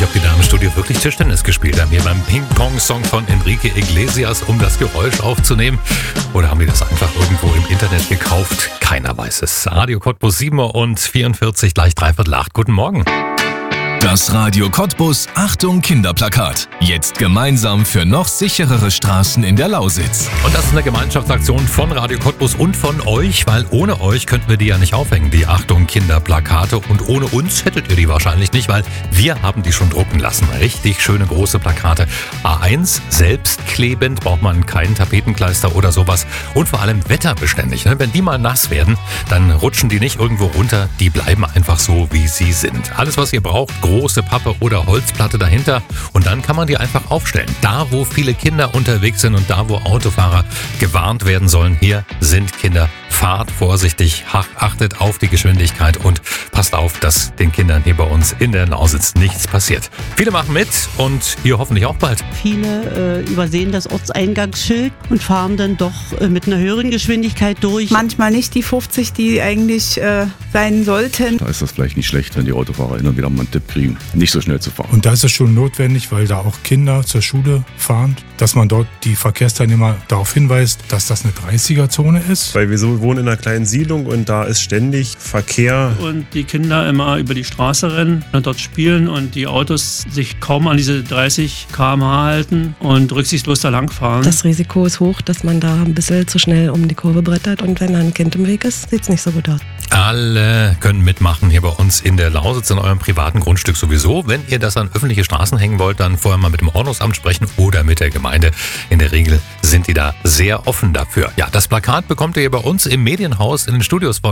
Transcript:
nicht, ob die Damen im Studio wirklich Tischtennis gespielt haben. Hier beim Ping-Pong-Song von Enrique Iglesias, um das Geräusch aufzunehmen. Oder haben die das einfach irgendwo im Internet gekauft? Keiner weiß es. Radio Cottbus 7:44, gleich 7:45. Guten Morgen. Das Radio Cottbus Achtung Kinderplakat. Jetzt gemeinsam für noch sicherere Straßen in der Lausitz. Und das ist eine Gemeinschaftsaktion von Radio Cottbus und von euch, weil ohne euch könnten wir die ja nicht aufhängen, die Achtung Kinderplakate. Und ohne uns hättet ihr die wahrscheinlich nicht, weil wir haben die schon drucken lassen. Richtig schöne große Plakate. A1, selbstklebend, braucht man keinen Tapetenkleister oder sowas. Und vor allem wetterbeständig. Wenn die mal nass werden, dann rutschen die nicht irgendwo runter. Die bleiben einfach so, wie sie sind. Alles, was ihr braucht, große Pappe oder Holzplatte dahinter und dann kann man die einfach aufstellen. Da, wo viele Kinder unterwegs sind und da, wo Autofahrer gewarnt werden sollen, hier sind Kinder. Fahrt vorsichtig, achtet auf die Geschwindigkeit und passt auf, dass den Kindern hier bei uns in der Lausitz nichts passiert. Viele machen mit und ihr hoffentlich auch bald. Viele übersehen das Ortseingangsschild und fahren dann doch mit einer höheren Geschwindigkeit durch. Manchmal nicht die 50, die eigentlich sein sollten. Da ist das vielleicht nicht schlecht, wenn die Autofahrer immer wieder mal einen Tipp kriegen, nicht so schnell zu fahren. Und da ist es schon notwendig, weil da auch Kinder zur Schule fahren, dass man dort die Verkehrsteilnehmer darauf hinweist, dass das eine 30er-Zone ist. Weil wir wohnen in einer kleinen Siedlung und da ist ständig Verkehr. Und die Kinder immer über die Straße rennen und dort spielen und die Autos sich kaum an diese 30 km/h halten und rücksichtslos da langfahren. Das Risiko ist hoch, dass man da ein bisschen zu schnell um die Kurve brettert und wenn da ein Kind im Weg ist, sieht es nicht so gut aus. Alle können mitmachen hier bei uns in der Lausitz, in eurem privaten Grundstück sowieso. Wenn ihr das an öffentliche Straßen hängen wollt, dann vorher mal mit dem Ordnungsamt sprechen oder mit der Gemeinde. In der Regel sind die da sehr offen dafür. Ja, das Plakat bekommt ihr hier bei uns im Medienhaus in den Studios von